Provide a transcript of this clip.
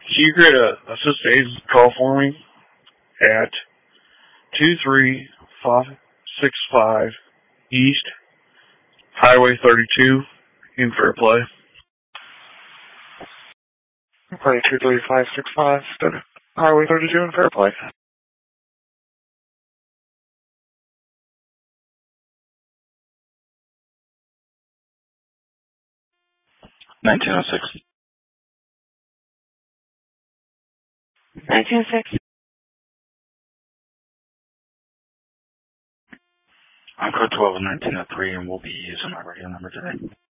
Can you create a assist aids call for me at 23565 East Highway 32 in Fairplay? Play 23565 Highway 32 in Fairplay. 1906. 1906. I'm code 12 of 1903, and we'll be using my radio number today.